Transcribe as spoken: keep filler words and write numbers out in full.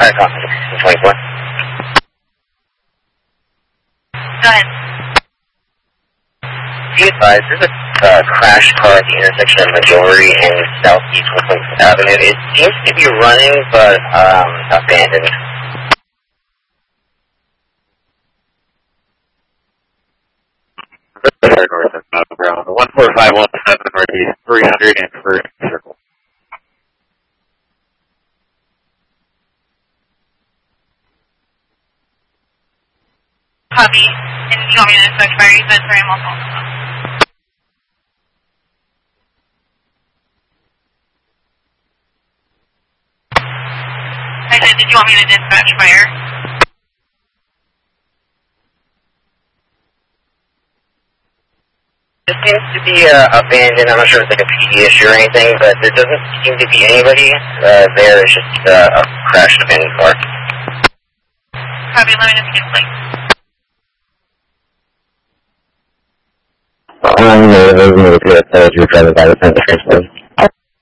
Alright, copy. twenty-four. Go ahead. Be advised, there's a uh, crash car at the intersection of Majority and Southeast Wilson Avenue. It seems to be running, but um, abandoned. one four five one seven Northeast, three hundred and first Circle. Copy. And you want me to search fire? You said sorry, I'm also on the phone. I said, did you want me to dispatch fire? It seems to be uh, abandoned. I'm not sure if it's like a P D issue or anything, but there doesn't seem to be anybody uh, there. It's just uh, a crashed abandoned car. Copy, let me just get plate. Um, no, those are the two that you're driving by the center.